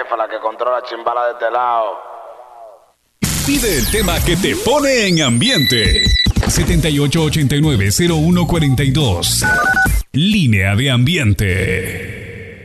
jefa, la que controla chimbala de este lado. Pide el tema que te pone en ambiente. 7889-0142. Línea de ambiente.